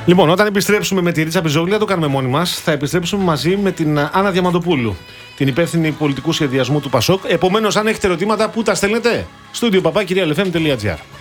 Λοιπόν, όταν επιστρέψουμε με τη Ρίτσα Πιζόγλου, δεν το κάνουμε μόνοι μας. Θα επιστρέψουμε μαζί με την Άννα Διαμαντοπούλου, την υπεύθυνη πολιτικού σχεδιασμού του ΠΑΣΟΚ. Επομένως, αν έχετε ερωτήματα, πού τα στέλνετε? Studio@realfm.gr.